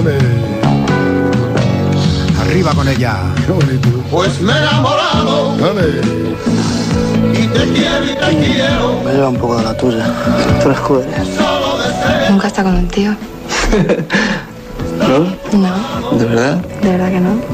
Arriba con ella. Pues me he enamorado. Y te quiero. Me lleva un poco de la tuya. Tú eres joven. ¿Nunca está con un tío? ¿No? No. ¿De verdad? De verdad que no.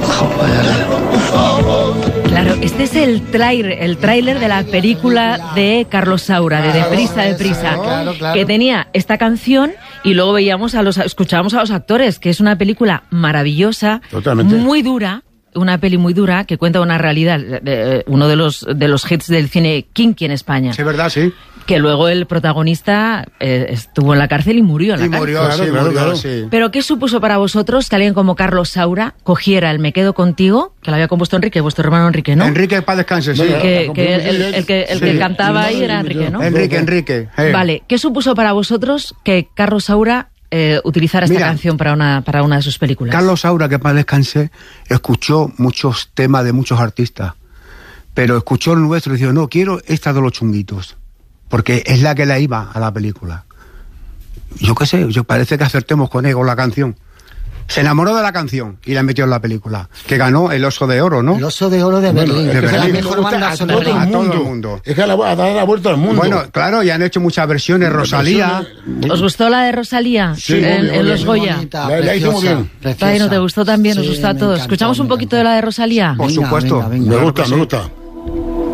Claro, este es el tráiler de la película de Carlos Saura, de Deprisa, claro. que tenía esta canción y luego escuchábamos a los actores, que es una película maravillosa, Totalmente. muy dura. Una peli muy dura que cuenta una realidad, uno de los hits del cine kinky en España. Sí, verdad, sí. Que luego el protagonista estuvo en la cárcel y murió en la cárcel. Claro. Sí. Pero ¿qué supuso para vosotros que alguien como Carlos Saura cogiera el Me quedo contigo, que lo había compuesto Enrique, vuestro hermano Enrique, ¿no? Enrique, paz descanse, sí. El que cantaba ahí era Enrique, ¿no? Enrique. Vale, ¿qué supuso para vosotros que Carlos Saura utilizara esta canción para una de sus películas? Carlos Saura, que paz descanse, escuchó muchos temas de muchos artistas, pero escuchó el nuestro y dijo, no, quiero esta de los chunguitos, porque es la que le iba a la película. Yo qué sé, parece que acertemos con él, con la canción. Se enamoró de la canción y la metió en la película, que ganó el Oso de Oro, ¿no? El Oso de Oro de Berlín. de Es la Berlín. mejor banda sonora. A todo el mundo. Es que ha dado la vuelta al mundo. Bueno, claro, ya han hecho muchas versiones, Rosalía. ¿Os gustó la de Rosalía en Los Goya? La hizo muy bien. Ay, ¿no te gustó también? Nos gustó a todos. ¿Escuchamos un poquito de la de Rosalía? Por supuesto. Me gusta.